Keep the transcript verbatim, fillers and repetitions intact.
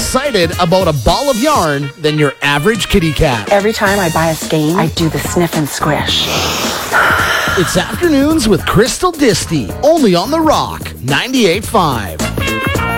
excited about a ball of yarn than your average kitty cat. Every time I buy a skein, I do the sniff and squish. It's Afternoons with Crystal Disty, only on The Rock, ninety-eight point five.